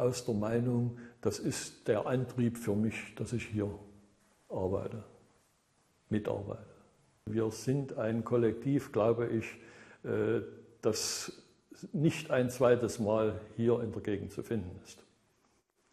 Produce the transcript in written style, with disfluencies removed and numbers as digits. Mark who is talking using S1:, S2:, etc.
S1: durchaus der Meinung, das ist der Antrieb für mich, dass ich hier arbeite, mitarbeite. Wir sind ein Kollektiv, glaube ich, das nicht ein zweites Mal hier in der Gegend zu finden ist.